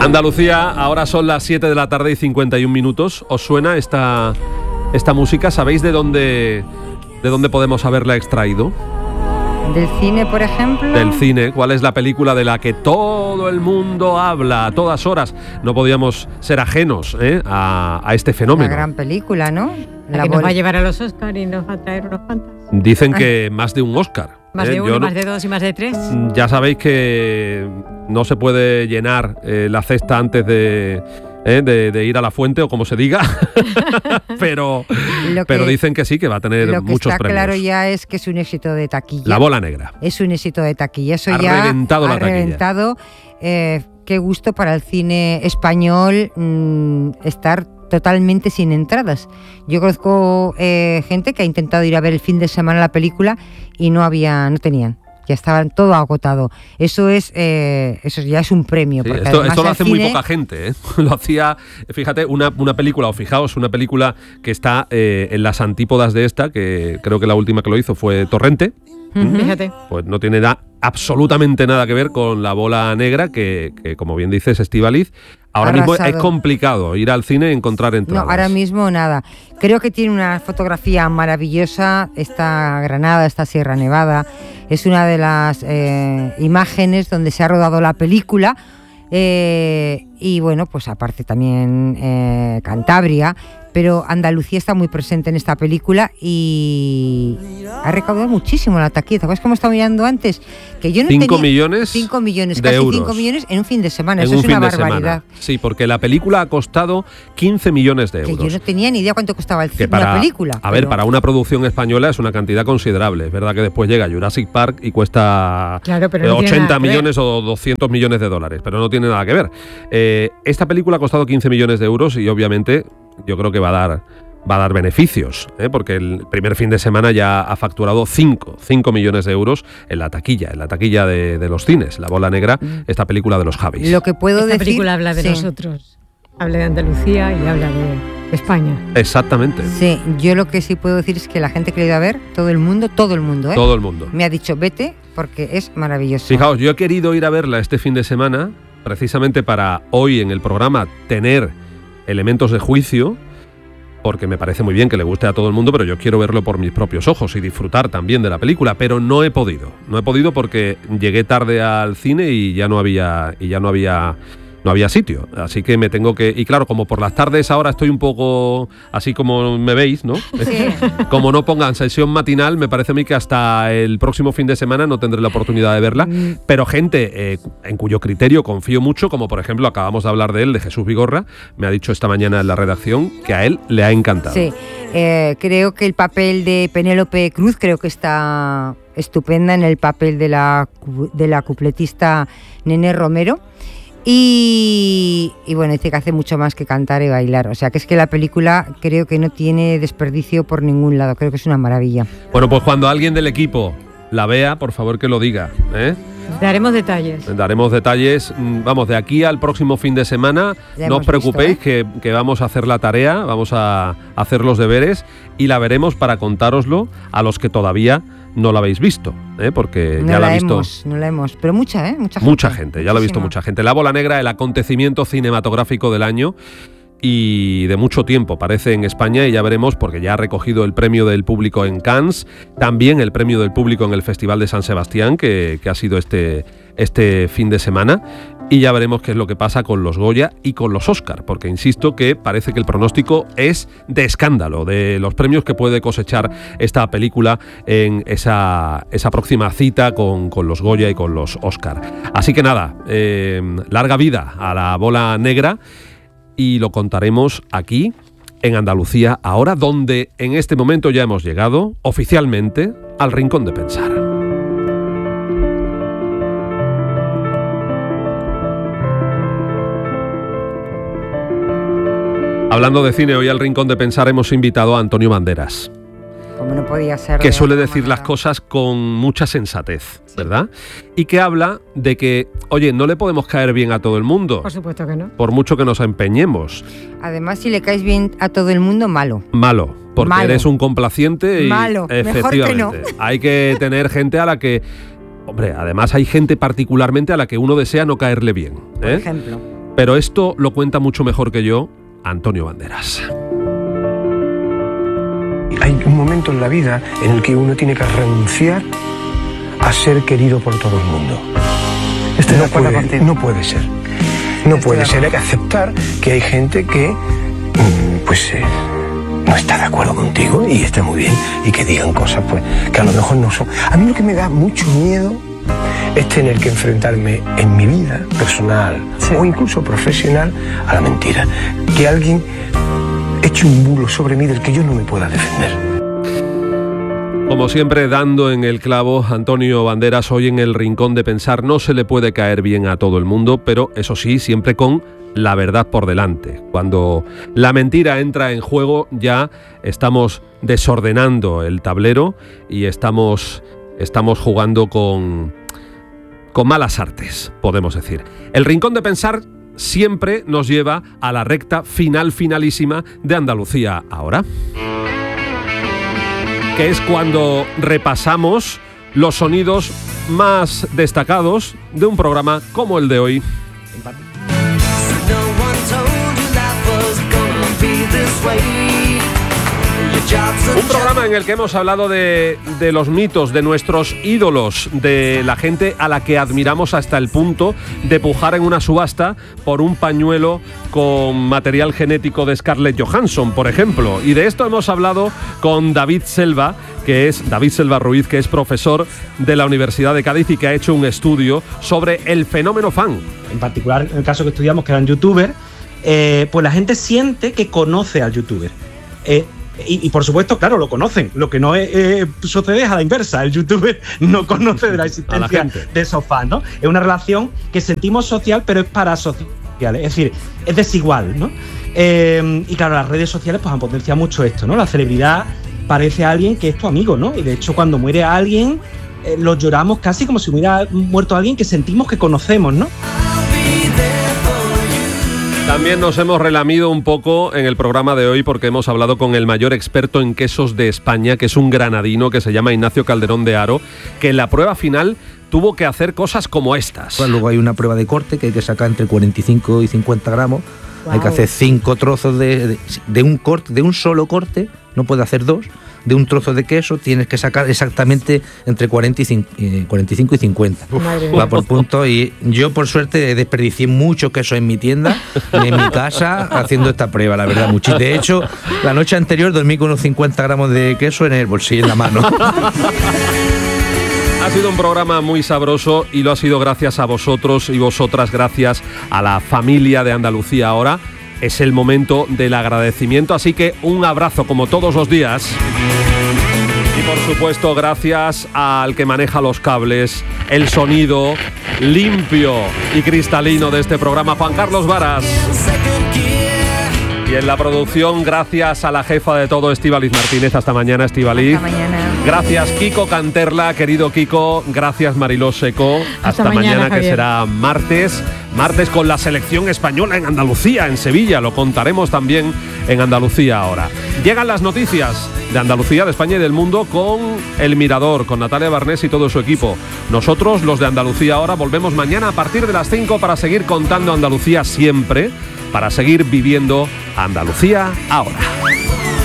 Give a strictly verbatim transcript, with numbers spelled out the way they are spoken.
Andalucía, ahora son las siete de la tarde y cincuenta y un minutos. ¿Os suena esta, esta música? ¿Sabéis de dónde, de dónde podemos haberla extraído? ¿Del cine, por ejemplo? Del cine. ¿Cuál es la película de la que todo el mundo habla a todas horas? No podíamos ser ajenos ¿eh? a, a este fenómeno. Una gran película, ¿no? La, la que bol- nos va a llevar a los Oscar y nos va a traer unos cuantos. Dicen que más de un Oscar. Más ¿eh? de uno, Yo más no, de dos y más de tres. Ya sabéis que no se puede llenar eh, la cesta antes de... ¿Eh? De, de ir a la fuente o como se diga, pero, que, pero dicen que sí, que va a tener lo que muchos está premios. Claro ya es que es un éxito de taquilla. La bola negra. Es un éxito de taquilla. Eso ha ya reventado ha la taquilla. reventado. Eh, qué gusto para el cine español mmm, estar totalmente sin entradas. Yo conozco eh, gente que ha intentado ir a ver el fin de semana la película y no había, no tenían. Ya estaban todo agotado. Eso es, eh, eso ya es un premio. Sí, porque esto esto lo hace cine... muy poca gente. ¿eh? Lo hacía, fíjate, una, una película, o fijaos, una película que está eh, en las antípodas de esta, que creo que la última que lo hizo fue Torrente. Uh-huh. Fíjate. Pues no tiene da, absolutamente nada que ver con La bola negra, que, que como bien dices, Estíbaliz, ahora Arrasado. mismo es complicado ir al cine y encontrar entradas. No, ahora mismo nada. Creo que tiene una fotografía maravillosa, esta Granada, esta Sierra Nevada. Es una de las eh, imágenes donde se ha rodado la película. Eh, y bueno, pues aparte también eh, Cantabria, pero Andalucía está muy presente en esta película y ha recaudado muchísimo la taquilla. ¿Sabes cómo estaba mirando antes? Que yo no cinco tenía millones cinco millones, de casi euros. cinco millones en un fin de semana. En Eso un es fin una de barbaridad. semana. Sí, porque la película ha costado quince millones de euros. Que yo no tenía ni idea cuánto costaba el cine, para, una película. A pero... ver, para una producción española es una cantidad considerable. Es verdad que después llega Jurassic Park y cuesta claro, pero no ochenta millones o doscientos millones de dólares, pero no tiene nada que ver. Eh, esta película ha costado quince millones de euros y obviamente yo creo que va a dar... va a dar beneficios, ¿eh? Porque el primer fin de semana ya ha facturado cinco millones de euros en la taquilla, en la taquilla de, de los cines, La bola negra, esta película de los Javis. Lo que puedo esta decir... película habla de sí. nosotros, habla de Andalucía y habla de España. Exactamente. Sí, yo lo que sí puedo decir es que la gente que le ha ido a ver, todo el mundo, todo el mundo, ¿eh? Todo el mundo. Me ha dicho, vete, porque es maravilloso. Fijaos, yo he querido ir a verla este fin de semana, precisamente para hoy en el programa tener elementos de juicio, porque me parece muy bien que le guste a todo el mundo, pero yo quiero verlo por mis propios ojos y disfrutar también de la película, pero no he podido. No he podido porque llegué tarde al cine y ya no había y ya no había no había sitio, así que me tengo que... Y claro, como por las tardes ahora estoy un poco así como me veis, ¿no? Sí. Como no pongan sesión matinal, me parece a mí que hasta el próximo fin de semana no tendré la oportunidad de verla, mm. pero gente eh, en cuyo criterio confío mucho, como por ejemplo acabamos de hablar de él, de Jesús Vigorra, me ha dicho esta mañana en la redacción que a él le ha encantado. Sí, eh, creo que el papel de Penélope Cruz creo que está estupenda en el papel de la, de la cupletista Nene Romero. Y, y bueno, dice que hace mucho más que cantar y bailar. O sea, que es que la película creo que no tiene desperdicio por ningún lado. Creo que es una maravilla. Bueno, pues cuando alguien del equipo la vea, por favor que lo diga, ¿eh? Daremos detalles. Daremos detalles. Vamos, de aquí al próximo fin de semana, no os preocupéis, visto, ¿eh? que, que vamos a hacer la tarea, vamos a hacer los deberes y la veremos para contároslo a los que todavía no la habéis visto, ¿eh? Porque no ya la, la ha visto... Hemos, no la hemos, pero mucha, ¿eh? Mucha gente. Mucha gente, ya la ha visto mucha gente. La bola negra, el acontecimiento cinematográfico del año y de mucho tiempo, parece, en España, y ya veremos, porque ya ha recogido el premio del público en Cannes, también el premio del público en el Festival de San Sebastián, que, que ha sido este, este fin de semana, y ya veremos qué es lo que pasa con los Goya y con los Oscar, porque insisto que parece que el pronóstico es de escándalo, de los premios que puede cosechar esta película en esa, esa próxima cita con, con los Goya y con los Oscar. Así que nada, eh, larga vida a la bola negra, y lo contaremos aquí en Andalucía ahora, donde en este momento ya hemos llegado oficialmente al Rincón de Pensar. Hablando de cine, hoy al Rincón de Pensar hemos invitado a Antonio Banderas. Como no podía ser. Que suele decir las cosas con mucha sensatez, ¿verdad? Y que habla de que, oye, no le podemos caer bien a todo el mundo. Por supuesto que no. Por mucho que nos empeñemos. Además, si le caes bien a todo el mundo, malo. Malo, porque malo. Eres un complaciente y malo. Efectivamente. Mejor que no. Hay que tener gente a la que... Hombre, además hay gente particularmente a la que uno desea no caerle bien, ¿eh? Por ejemplo. Pero esto lo cuenta mucho mejor que yo Antonio Banderas. Hay un momento en la vida en el que uno tiene que renunciar a ser querido por todo el mundo. Estoy no, puede, no puede ser. No Estoy puede ser. Hay que aceptar que hay gente que pues eh, no está de acuerdo contigo y está muy bien, y que digan cosas pues que a lo mejor no son. A mí lo que me da mucho miedo es tener que enfrentarme en mi vida personal, sí, o incluso profesional, a la mentira. Que alguien eche un bulo sobre mí del que yo no me pueda defender. Como siempre, dando en el clavo, Antonio Banderas, hoy en el Rincón de Pensar. No se le puede caer bien a todo el mundo, pero eso sí, siempre con la verdad por delante. Cuando la mentira entra en juego, ya estamos desordenando el tablero y estamos, estamos jugando con, con malas artes, podemos decir. El Rincón de Pensar siempre nos lleva a la recta final, finalísima de Andalucía Ahora, que es cuando repasamos los sonidos más destacados de un programa como el de hoy. Un programa en el que hemos hablado de, de los mitos, de nuestros ídolos, de la gente a la que admiramos hasta el punto de pujar en una subasta por un pañuelo con material genético de Scarlett Johansson, por ejemplo. Y de esto hemos hablado con David Selva, que es David Selva Ruiz, que es profesor de la Universidad de Cádiz y que ha hecho un estudio sobre el fenómeno fan. En particular, en el caso que estudiamos, que eran youtubers, eh, pues la gente siente que conoce al youtuber. Eh, Y, y por supuesto, claro, lo conocen. Lo que no es, eh, sucede es a la inversa. El youtuber no conoce de la existencia la de esos fans, ¿no? Es una relación que sentimos social, pero es parasocial. Es decir, es desigual, ¿no? Eh, y claro, las redes sociales pues han potenciado mucho esto, ¿no? La celebridad parece a alguien que es tu amigo, ¿no? Y de hecho, cuando muere alguien, eh, lo lloramos casi como si hubiera muerto alguien que sentimos que conocemos, ¿no? También nos hemos relamido un poco en el programa de hoy porque hemos hablado con el mayor experto en quesos de España, que es un granadino que se llama Ignacio Calderón de Haro, que en la prueba final tuvo que hacer cosas como estas. Bueno, luego hay una prueba de corte que hay que sacar entre cuarenta y cinco y cincuenta gramos. Wow. Hay que hacer cinco trozos de, de, de un corte, de un solo corte, no puede hacer dos. De un trozo de queso tienes que sacar exactamente entre cuarenta y cinco y cincuenta. Va por punto. Y yo, por suerte, desperdicié mucho queso en mi tienda, en mi casa, haciendo esta prueba, la verdad. Muchísimo. De hecho, la noche anterior dormí con unos cincuenta gramos de queso en el bolsillo, en la mano. Ha sido un programa muy sabroso y lo ha sido gracias a vosotros y vosotras, gracias a la familia de Andalucía Ahora. Es el momento del agradecimiento, así que un abrazo como todos los días. Y por supuesto, gracias al que maneja los cables, el sonido limpio y cristalino de este programa, Juan Carlos Varas. Y en la producción, gracias a la jefa de todo, Estíbaliz Martínez. Hasta mañana, Estíbaliz. Hasta mañana. Gracias, Kiko Canterla, querido Kiko. Gracias, Mariló Seco. Hasta, Hasta mañana, mañana que será martes. Martes con la selección española en Andalucía, en Sevilla. Lo contaremos también en Andalucía Ahora. Llegan las noticias de Andalucía, de España y del mundo con El Mirador, con Natalia Barnés y todo su equipo. Nosotros, los de Andalucía Ahora, volvemos mañana a partir de las cinco para seguir contando Andalucía siempre, para seguir viviendo Andalucía Ahora.